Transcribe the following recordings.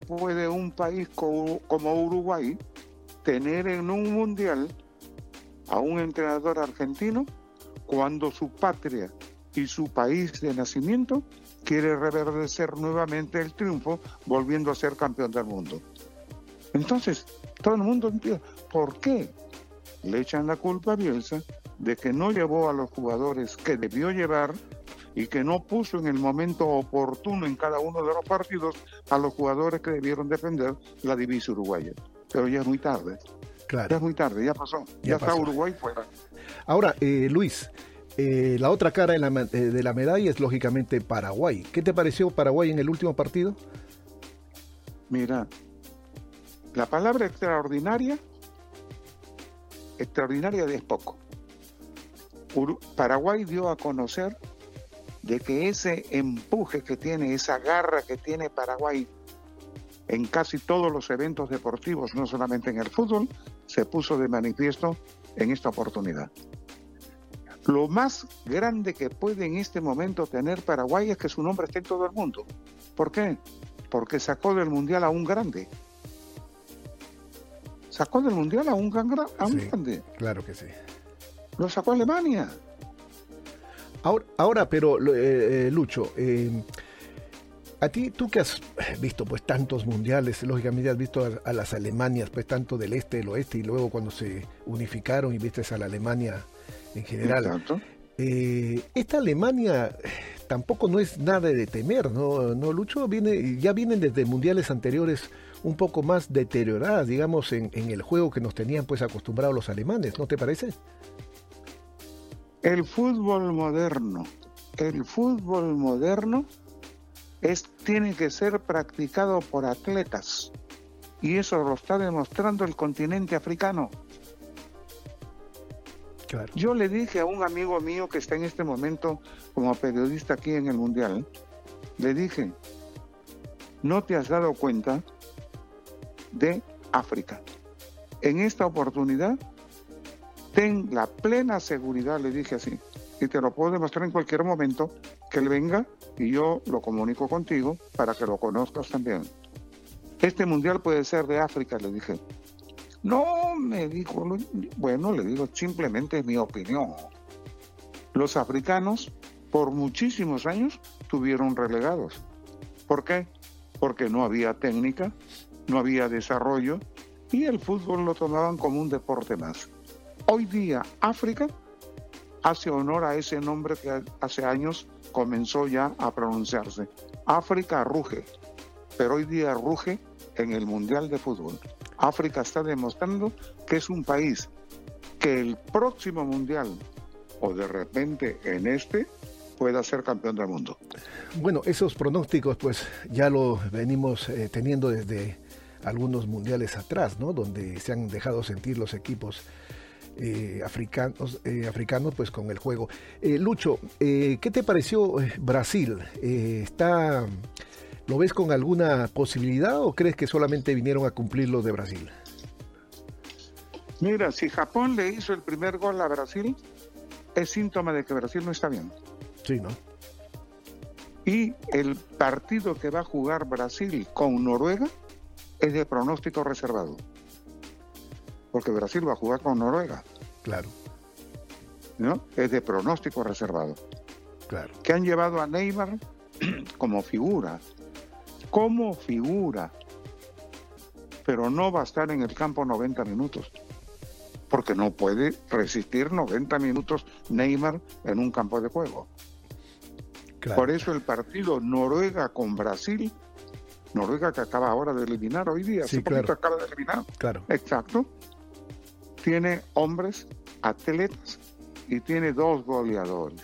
puede un país como Uruguay tener en un mundial a un entrenador argentino cuando su patria y su país de nacimiento quiere reverdecer nuevamente el triunfo, volviendo a ser campeón del mundo? Entonces, todo el mundo entiende. ¿Por qué le echan la culpa a Bielsa de que no llevó a los jugadores que debió llevar y que no puso en el momento oportuno en cada uno de los partidos a los jugadores que debieron defender la divisa uruguaya? Pero ya es muy tarde. Claro. Ya es muy tarde, ya pasó. Ya está Uruguay fuera. Ahora, Luis, la otra cara de la medalla es lógicamente Paraguay. ¿Qué te pareció Paraguay en el último partido? Mira, la palabra extraordinaria es poco. Paraguay dio a conocer de que ese empuje que tiene, esa garra que tiene Paraguay en casi todos los eventos deportivos, no solamente en el fútbol, se puso de manifiesto en esta oportunidad. Lo más grande que puede en este momento tener Paraguay es que su nombre esté en todo el mundo. ¿Por qué? Porque sacó del Mundial a un grande. Sacó del Mundial a un grande. Claro que sí. Lo sacó Alemania. Ahora, pero Lucho, a ti, tú que has visto pues tantos mundiales, lógicamente has visto a las Alemanias, pues tanto del este, del oeste, y luego cuando se unificaron y viste a la Alemania en general. Exacto. Esta Alemania tampoco no es nada de temer, ¿no, Lucho? Ya vienen desde mundiales anteriores un poco más deterioradas, digamos, en el juego que nos tenían pues acostumbrados los alemanes, ¿no te parece? El fútbol moderno tiene que ser practicado por atletas, y eso lo está demostrando el continente africano. Claro. Yo le dije a un amigo mío que está en este momento como periodista aquí en el Mundial, le dije, ¿no te has dado cuenta de África? En esta oportunidad, ten la plena seguridad, le dije así, y te lo puedo demostrar en cualquier momento, que él venga y yo lo comunico contigo para que lo conozcas también. Este Mundial puede ser de África, le dije. No, me dijo, bueno, le digo, simplemente es mi opinión. Los africanos, por muchísimos años, estuvieron relegados. ¿Por qué? Porque no había técnica, no había desarrollo, y el fútbol lo tomaban como un deporte más. Hoy día, África hace honor a ese nombre que hace años comenzó ya a pronunciarse. África ruge, pero hoy día ruge en el Mundial de Fútbol. África está demostrando que es un país que el próximo Mundial, o de repente en pueda ser campeón del mundo. Bueno, esos pronósticos pues ya lo venimos teniendo desde algunos mundiales atrás, ¿no? Donde se han dejado sentir los equipos africanos pues con el juego. Lucho, ¿qué te pareció Brasil? ¿Lo ves con alguna posibilidad o crees que solamente vinieron a cumplir los de Brasil? Mira, si Japón le hizo el primer gol a Brasil, es síntoma de que Brasil no está bien. Sí, ¿no? Y el partido que va a jugar Brasil con Noruega es de pronóstico reservado. Porque Brasil va a jugar con Noruega. Claro. ¿No? Es de pronóstico reservado. Claro. Que han llevado a Neymar como figura, pero no va a estar en el campo 90 minutos, porque no puede resistir 90 minutos Neymar en un campo de juego. Claro. Por eso el partido Noruega con Brasil, Noruega que acaba ahora de eliminar hoy día, sí, claro. Acaba de eliminar. Claro. Exacto. Tiene hombres, atletas, y tiene dos goleadores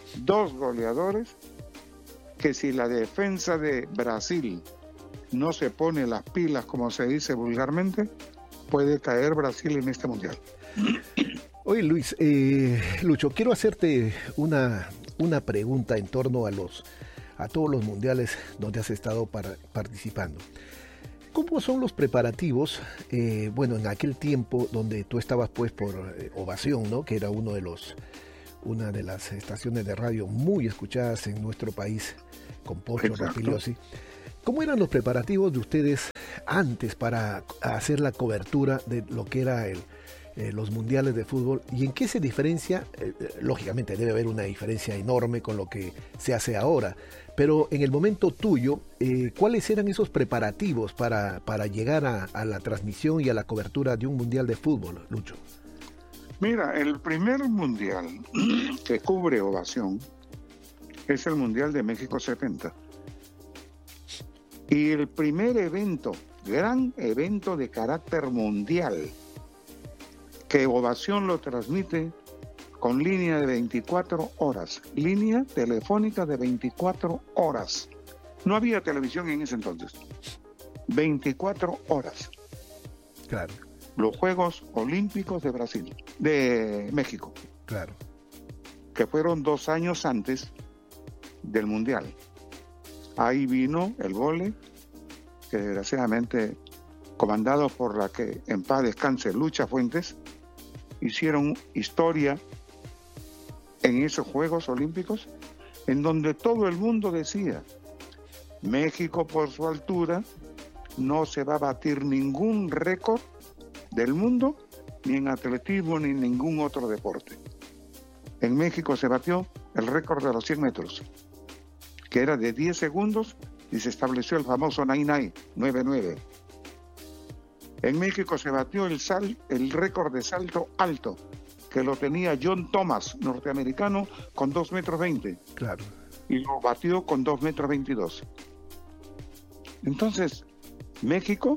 que si la defensa de Brasil no se pone las pilas, como se dice vulgarmente, puede caer Brasil en este Mundial. Oye, Luis, Lucho, quiero hacerte una pregunta en torno a todos los mundiales donde has estado participando. ¿Cómo son los preparativos? En aquel tiempo donde tú estabas pues por Ovación, ¿no? Que era una de las estaciones de radio muy escuchadas en nuestro país, con Pocho Rapigliosi. ¿Cómo eran los preparativos de ustedes antes para hacer la cobertura de lo que era los mundiales de fútbol? ¿Y en qué se diferencia? Lógicamente debe haber una diferencia enorme con lo que se hace ahora, pero en el momento tuyo, ¿cuáles eran esos preparativos para llegar a la transmisión y a la cobertura de un mundial de fútbol, Lucho? Mira, el primer mundial que cubre Ovación es el Mundial de México 70. Y el primer evento, gran evento de carácter mundial, que Ovación lo transmite con línea de 24 horas, línea telefónica de 24 horas. No había televisión en ese entonces. 24 horas. Claro. Los Juegos Olímpicos de México. Claro. Que fueron 2 años antes del Mundial. Ahí vino el vóley, que desgraciadamente, comandado por la que en paz descanse Lucha Fuentes, hicieron historia en esos Juegos Olímpicos, en donde todo el mundo decía, México por su altura no se va a batir ningún récord del mundo, ni en atletismo, ni en ningún otro deporte. En México se batió el récord de los 100 metros, que era de 10 segundos, y se estableció el famoso 99. En México se batió el récord de salto alto, que lo tenía John Thomas, norteamericano, con 2,20 metros. Claro. Y lo batió con 2,22 metros. Entonces, México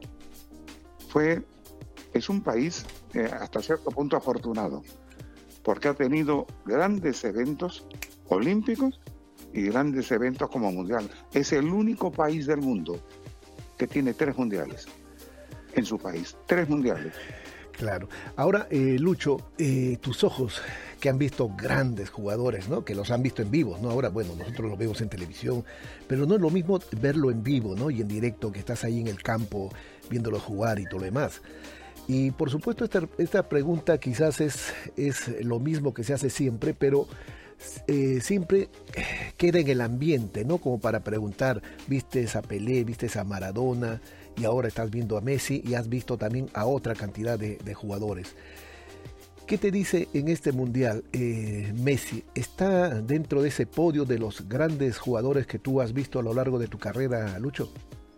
es un país hasta cierto punto afortunado, porque ha tenido grandes eventos olímpicos y grandes eventos como mundial. Es el único país del mundo que tiene 3 mundiales en su país. 3 mundiales. Claro. Ahora, Lucho, tus ojos que han visto grandes jugadores, ¿no? Que los han visto en vivo, ¿no? Ahora, bueno, nosotros los vemos en televisión, pero no es lo mismo verlo en vivo, ¿no? Y en directo, que estás ahí en el campo viéndolos jugar y todo lo demás. Y por supuesto esta pregunta quizás es lo mismo que se hace siempre, pero siempre queda en el ambiente, ¿no? Como para preguntar, ¿viste a Pelé, viste a Maradona? Y ahora estás viendo a Messi y has visto también a otra cantidad de jugadores. ¿Qué te dice en este mundial Messi? ¿Está dentro de ese podio de los grandes jugadores que tú has visto a lo largo de tu carrera, Lucho?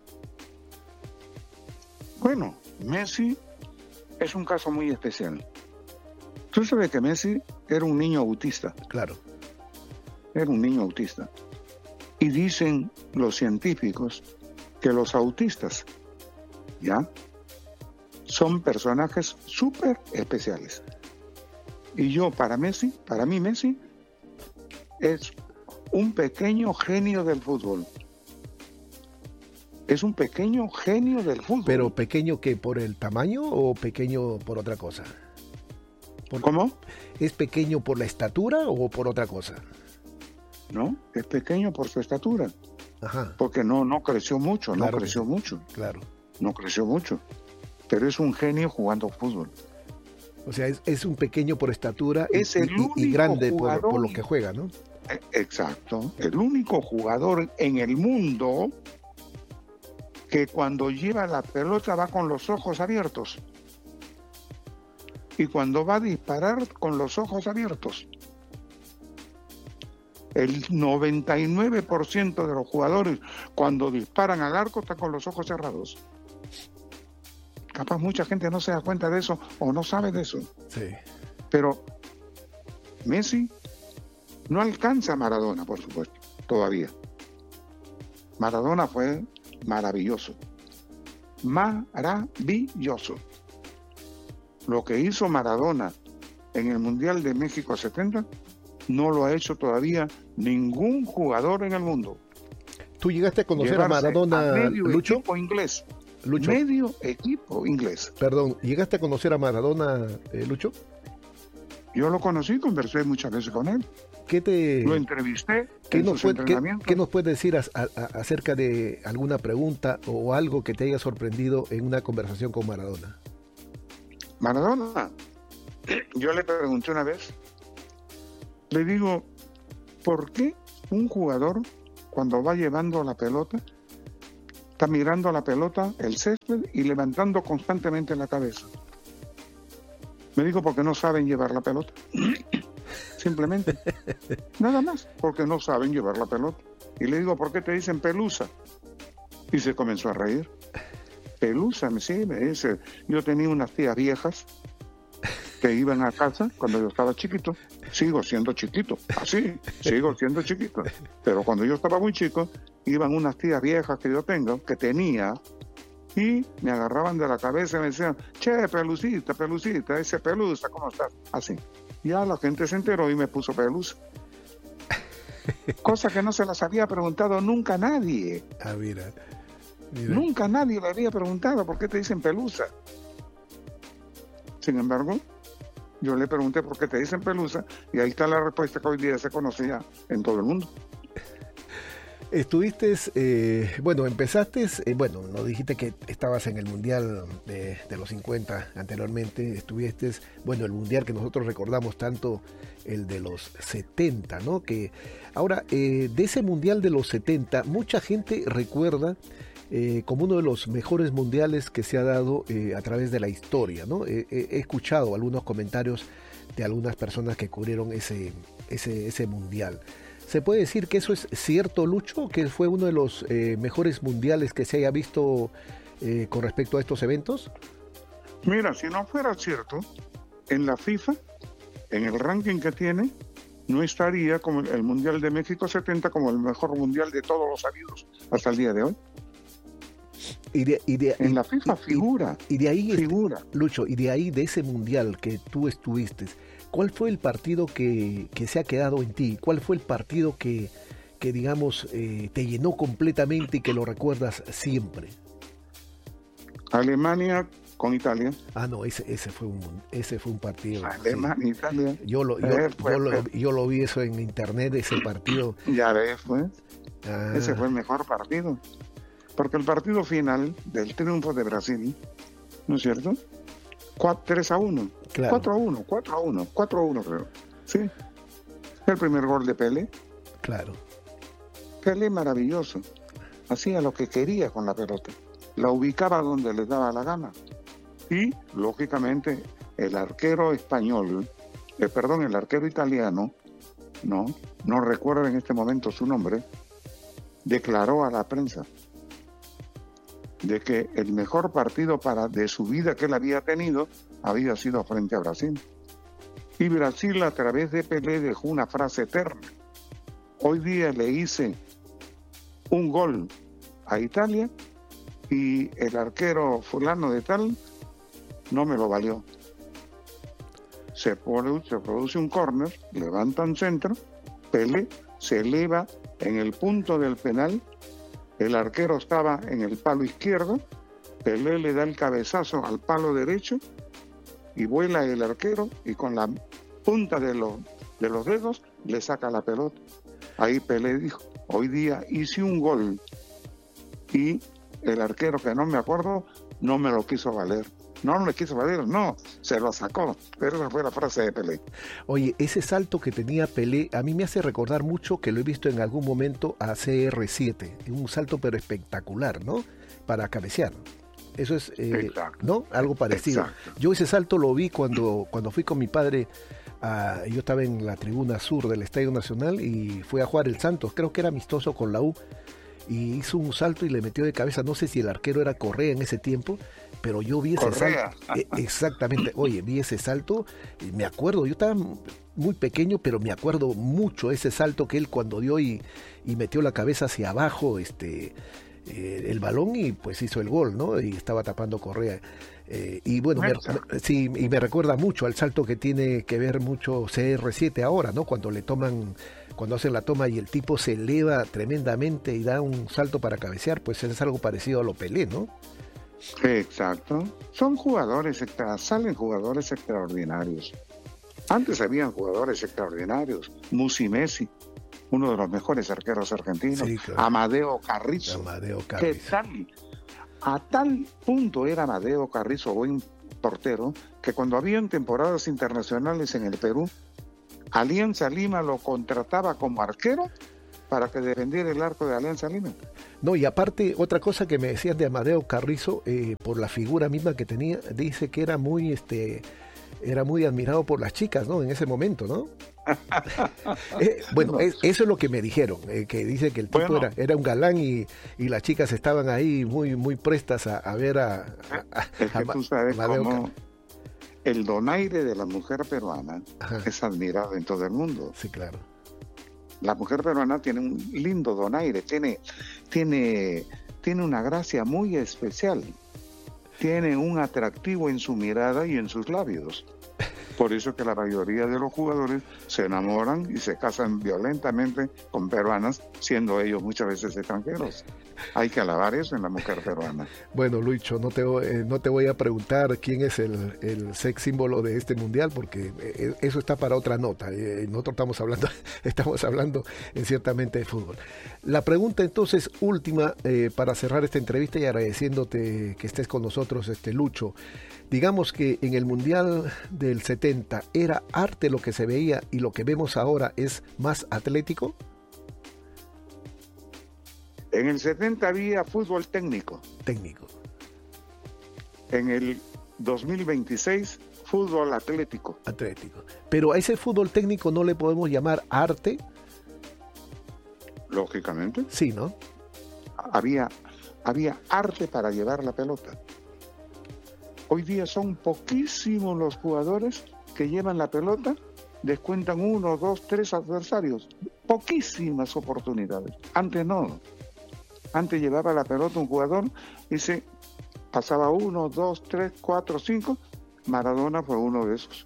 Bueno, Messi es un caso muy especial. Tú sabes que Messi era un niño autista. Claro. Era un niño autista. Y dicen los científicos que los autistas, ¿ya?, son personajes súper especiales. Y para mí Messi es un pequeño genio del fútbol. Es un pequeño genio del fútbol. ¿Pero pequeño que por el tamaño o pequeño por otra cosa? ¿Cómo? ¿Es pequeño por la estatura o por otra cosa? No, es pequeño por su estatura. Ajá. Porque no creció mucho, claro, no creció mucho. Claro. No creció mucho. Pero es un genio jugando fútbol. O sea, es un pequeño por estatura y grande por lo que juega, ¿no? Exacto. El único jugador en el mundo que cuando lleva la pelota va con los ojos abiertos. Y cuando va a disparar con los ojos abiertos. El 99% de los jugadores cuando disparan al arco están con los ojos cerrados. Capaz mucha gente no se da cuenta de eso o no sabe de eso. Sí. Pero Messi no alcanza a Maradona, por supuesto, todavía. Maradona fue maravilloso. Maravilloso. Lo que hizo Maradona en el Mundial de México 70 no lo ha hecho todavía ningún jugador en el mundo. ¿Tú llegaste a conocer a Maradona, Lucho? Equipo inglés. Lucho. Medio equipo inglés. Perdón, ¿llegaste a conocer a Maradona, Lucho? Yo lo conocí, conversé muchas veces con él. Lo entrevisté en sus entrenamientos. ¿Qué nos puedes decir acerca de alguna pregunta o algo que te haya sorprendido en una conversación con Maradona? Maradona, yo le pregunté una vez, le digo, ¿por qué un jugador cuando va llevando la pelota está mirando la pelota, el césped, y levantando constantemente la cabeza. Me dijo, porque no saben llevar la pelota. Simplemente. Nada más, porque no saben llevar la pelota. Y le digo, ¿por qué te dicen pelusa? Y se comenzó a reír. Pelusa, sí, me dice. Yo tenía unas tías viejas que iban a casa cuando yo estaba chiquito. Sigo siendo chiquito, así, sigo siendo chiquito. Pero cuando yo estaba muy chico, iban unas tías viejas que yo tenía, y me agarraban de la cabeza y me decían, che, Pelucita, ese Pelusa, ¿cómo estás? Así. Ya la gente se enteró y me puso Pelusa. Cosa que no se las había preguntado nunca a nadie. Ah, mira. Nunca nadie le había preguntado por qué te dicen Pelusa. Sin embargo, yo le pregunté por qué te dicen Pelusa, y ahí está la respuesta que hoy día se conoce ya en todo el mundo. Estuviste, empezaste, nos dijiste que estabas en el Mundial de los 50 anteriormente, estuviste, el Mundial que nosotros recordamos tanto, el de los 70, ¿no? Que ahora, de ese Mundial de los 70, mucha gente recuerda como uno de los mejores mundiales que se ha dado a través de la historia, ¿no? He escuchado algunos comentarios de algunas personas que cubrieron ese mundial. ¿Se puede decir que eso es cierto, Lucho? ¿Que fue uno de los mejores mundiales que se haya visto con respecto a estos eventos? Mira, si no fuera cierto, en la FIFA, en el ranking que tiene, no estaría como el Mundial de México 70 como el mejor mundial de todos los habidos hasta el día de hoy. En la FIFA figura. Y de ahí, figura. Lucho, y de ahí, de ese mundial que tú estuviste, ¿cuál fue el partido que se ha quedado en ti? ¿Cuál fue el partido que digamos, te llenó completamente y que lo recuerdas siempre? Alemania con Italia. Ah, no, ese fue un partido. Alemania, sí. Italia. Yo lo vi eso en internet, ese partido. Ya ves, pues. Ese fue el mejor partido. Porque el partido final del triunfo de Brasil, ¿no es cierto? 3-1, claro. 4-1 creo. Sí. El primer gol de Pelé. Claro. Pelé maravilloso. Hacía lo que quería con la pelota. La ubicaba donde le daba la gana. Y, lógicamente, el arquero italiano, no recuerdo en este momento su nombre, declaró a la prensa de que el mejor partido de su vida que él había tenido había sido frente a Brasil. Y Brasil, a través de Pelé, dejó una frase eterna. Hoy día le hice un gol a Italia y el arquero fulano de tal no me lo valió. Se produce un córner, levantan centro, Pelé se eleva en el punto del penal. El arquero estaba en el palo izquierdo, Pelé le da el cabezazo al palo derecho y vuela el arquero y con la punta de los dedos le saca la pelota. Ahí Pelé dijo, hoy día hice un gol y el arquero, que no me acuerdo, no me lo quiso valer. No le quiso valer, no, se lo sacó, pero esa fue la frase de Pelé. Oye, ese salto que tenía Pelé, a mí me hace recordar mucho que lo he visto en algún momento a CR7, un salto pero espectacular, ¿no? Para cabecear. Eso es, ¿no? Algo parecido. Exacto. Yo ese salto lo vi cuando fui con mi padre, yo estaba en la tribuna sur del Estadio Nacional y fui a jugar el Santos, creo que era amistoso con la U, y hizo un salto y le metió de cabeza, no sé si el arquero era Correa en ese tiempo, pero yo vi ese salto, exactamente, oye, vi ese salto, y me acuerdo, yo estaba muy pequeño, pero me acuerdo mucho ese salto que él cuando dio y metió la cabeza hacia abajo, el balón y pues hizo el gol, ¿no? Y estaba tapando Correa. Y bueno, me recuerda mucho al salto que tiene que ver mucho CR7 ahora, ¿no? Cuando hacen la toma y el tipo se eleva tremendamente y da un salto para cabecear, pues es algo parecido a lo Pelé, ¿no? Exacto. Salen jugadores extraordinarios. Antes habían jugadores extraordinarios. Musi Messi, uno de los mejores arqueros argentinos. Sí, claro. Amadeo Carrizo. ¿Qué tal? A tal punto era Amadeo Carrizo buen portero que cuando habían temporadas internacionales en el Perú, Alianza Lima lo contrataba como arquero para que defendiera el arco de Alianza Lima. No, y aparte, otra cosa que me decían de Amadeo Carrizo, por la figura misma que tenía, dice que era muy admirado por las chicas, ¿no? En ese momento, ¿no? Bueno, No. eso es lo que me dijeron, que dice que el tipo Bueno. era un galán y las chicas estaban ahí muy, muy prestas a ver Es que tú sabes Amadeo cómo el donaire de la mujer peruana Ajá. es admirado en todo el mundo. Sí, claro. La mujer peruana tiene un lindo donaire, tiene una gracia muy especial, tiene un atractivo en su mirada y en sus labios. Por eso que la mayoría de los jugadores se enamoran y se casan violentamente con peruanas, siendo ellos muchas veces extranjeros. Hay que alabar eso en la mujer peruana. Bueno, Lucho, no te voy a preguntar quién es el sex símbolo de este mundial, porque eso está para otra nota. Nosotros estamos hablando ciertamente de fútbol. La pregunta entonces última, para cerrar esta entrevista y agradeciéndote que estés con nosotros, Lucho. Digamos que en el Mundial del 70 era arte lo que se veía y lo que vemos ahora es más atlético. En el 70 había fútbol técnico. En el 2026, fútbol atlético. Pero a ese fútbol técnico no le podemos llamar arte. Lógicamente. Sí, ¿no? Había arte para llevar la pelota. Hoy día son poquísimos los jugadores que llevan la pelota, descuentan 1, 2, 3 adversarios. Poquísimas oportunidades. Antes no. Antes llevaba la pelota un jugador y se pasaba 1, 2, 3, 4, 5. Maradona fue uno de esos.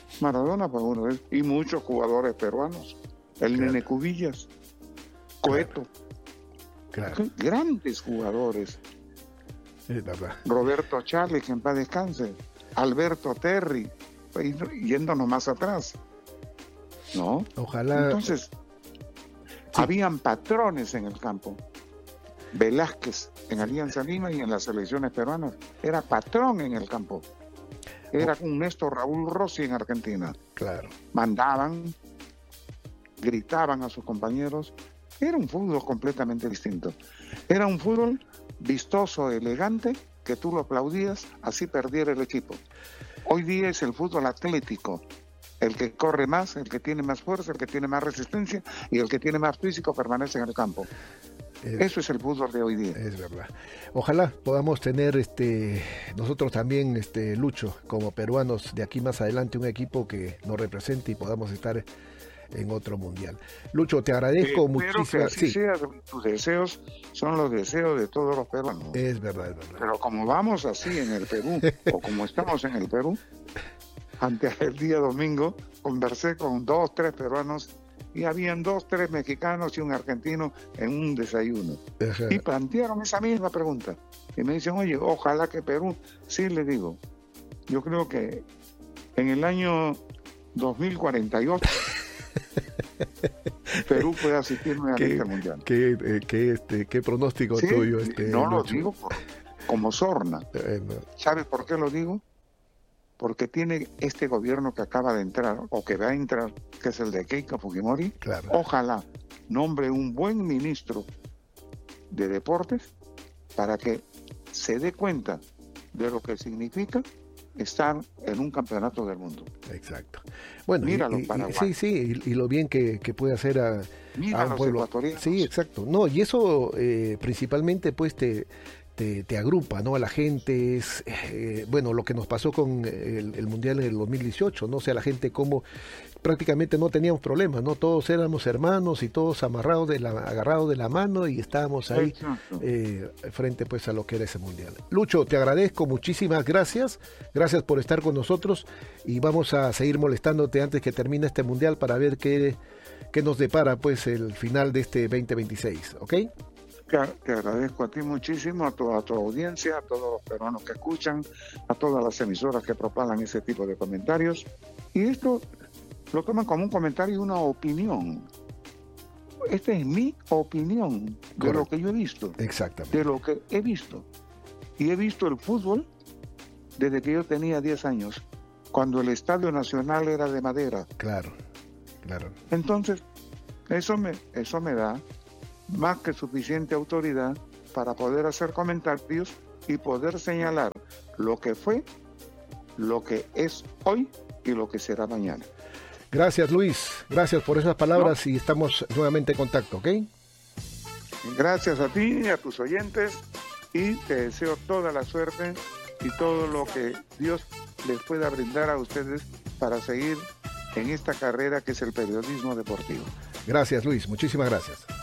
Y muchos jugadores peruanos. El Nene Cubillas, Coeto. Claro. Grandes jugadores. Es verdad. Roberto Chale, que en paz descanse. Alberto Terry, yéndonos más atrás. ¿No? Ojalá. Entonces, habían patrones en el campo. Velázquez en Alianza Lima y en las selecciones peruanas era patrón en el campo. Era un Néstor Raúl Rossi en Argentina. Claro. Mandaban, gritaban a sus compañeros. Era un fútbol completamente distinto. Era un fútbol vistoso, elegante, que tú lo aplaudías, así perdiera el equipo. Hoy día es el fútbol atlético, el que corre más, el que tiene más fuerza, el que tiene más resistencia y el que tiene más físico permanece en el campo. Eso es el fútbol de hoy día. Es verdad. Ojalá podamos tener nosotros también, Lucho, como peruanos, de aquí más adelante un equipo que nos represente y podamos estar en otro mundial. Lucho, te agradezco muchísimo. Que así sea, tus deseos son los deseos de todos los peruanos. Es verdad. Pero como vamos así en el Perú, o como estamos en el Perú, antes del día domingo conversé con 2, 3 peruanos y habían 2, 3 mexicanos y un argentino en un desayuno. Ajá. Y plantearon esa misma pregunta. Y me dicen, oye, ojalá que Perú, sí, le digo, yo creo que en el año 2048 Perú puede asistir nuevamente al Mundial. ¿Qué pronóstico tuyo? No lo Lucho? digo como sorna. No. ¿Sabes por qué lo digo? Porque tiene este gobierno que acaba de entrar, o que va a entrar, que es el de Keiko Fujimori. Claro. Ojalá nombre un buen ministro de deportes para que se dé cuenta de lo que significa estar en un campeonato del mundo. Exacto. Bueno, Míralo, Paraguay. Sí, y lo bien que puede hacer a un pueblo. Ecuatorianos. Sí, exacto. No, y eso principalmente pues te agrupa, ¿no? A la gente es, bueno, lo que nos pasó con el Mundial en el 2018, ¿no? O sea, la gente como prácticamente no teníamos problemas, ¿no? Todos éramos hermanos y todos agarrados de la mano y estábamos ahí frente pues a lo que era ese Mundial. Lucho, te agradezco, muchísimas gracias por estar con nosotros y vamos a seguir molestándote antes que termine este Mundial para ver qué nos depara pues el final de este 2026, ¿ok? Te agradezco a ti muchísimo, a toda tu audiencia, a todos los peruanos que escuchan, a todas las emisoras que propagan ese tipo de comentarios. Y esto lo toman como un comentario y una opinión. Esta es mi opinión de lo que yo he visto. Exactamente. De lo que he visto. Y he visto el fútbol desde que yo tenía 10 años, cuando el Estadio Nacional era de madera. Claro. Entonces, Eso me da más que suficiente autoridad para poder hacer comentarios y poder señalar lo que fue, lo que es hoy y lo que será mañana. Gracias, Luis. Gracias por esas palabras y estamos nuevamente en contacto, ¿ok? Gracias a ti y a tus oyentes y te deseo toda la suerte y todo lo que Dios les pueda brindar a ustedes para seguir en esta carrera que es el periodismo deportivo. Gracias, Luis. Muchísimas gracias.